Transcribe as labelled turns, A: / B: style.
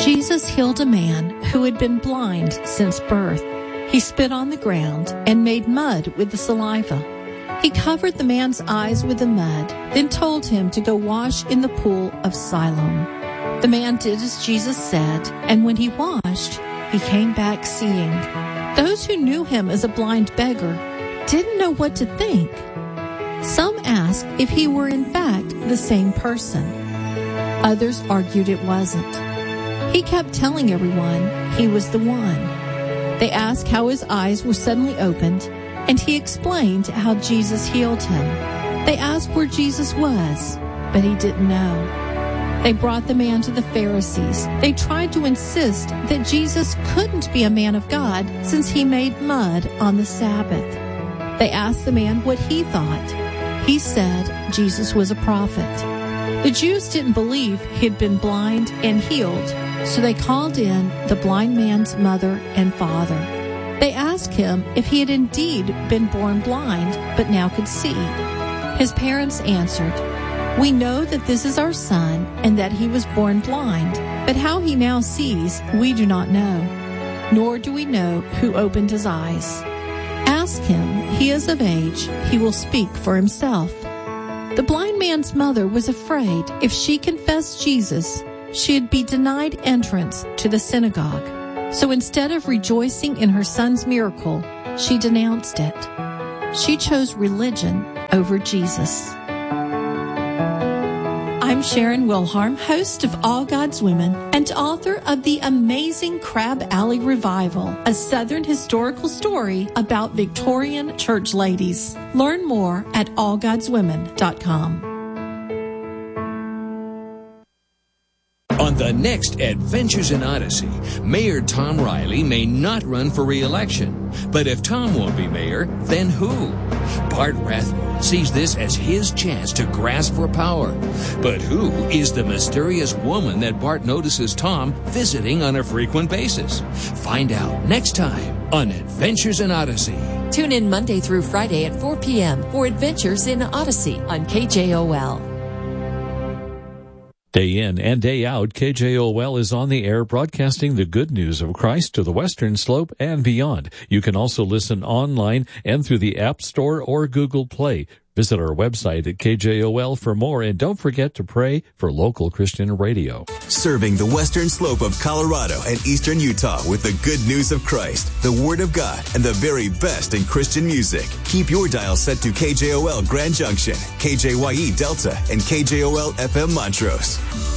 A: Jesus healed a man who had been blind since birth. He spit on the ground and made mud with the saliva. He covered the man's eyes with the mud, then told him to go wash in the pool of Siloam. The man did as Jesus said, and when he washed, he came back seeing. Those who knew him as a blind beggar didn't know what to think. Some asked if he were in fact the same person. Others argued it wasn't. He kept telling everyone he was the one. They asked how his eyes were suddenly opened, and he explained how Jesus healed him. They asked where Jesus was, but he didn't know. They brought the man to the Pharisees. They tried to insist that Jesus couldn't be a man of God since he made mud on the Sabbath. They asked the man what he thought. He said Jesus was a prophet. The Jews didn't believe he'd been blind and healed, so they called in the blind man's mother and father. They asked him if he had indeed been born blind, but now could see. His parents answered, "We know that this is our son and that he was born blind, but how he now sees, we do not know, nor do we know who opened his eyes. Ask him, he is of age, he will speak for himself." The blind man's mother was afraid if she confessed Jesus, she'd be denied entrance to the synagogue. So instead of rejoicing in her son's miracle, she denounced it. She chose religion over Jesus. I'm Sharon Wilharm, host of All God's Women and author of The Amazing Crab Alley Revival, a Southern historical story about Victorian church ladies. Learn more at allgodswomen.com.
B: On the next Adventures in Odyssey, Mayor Tom Riley may not run for re-election. But if Tom won't be mayor, then who? Bart Rathbone sees this as his chance to grasp for power. But who is the mysterious woman that Bart notices Tom visiting on a frequent basis? Find out next time on Adventures in Odyssey.
C: Tune in Monday through Friday at 4 p.m. for Adventures in Odyssey on KJOL.
D: Day in and day out, KJOL is on the air broadcasting the good news of Christ to the Western Slope and beyond. You can also listen online and through the App Store or Google Play. Visit our website at KJOL for more, and don't forget to pray for local Christian radio.
E: Serving the Western Slope of Colorado and Eastern Utah with the good news of Christ, the Word of God, and the very best in Christian music. Keep your dial set to KJOL Grand Junction, KJYE Delta, and KJOL FM Montrose.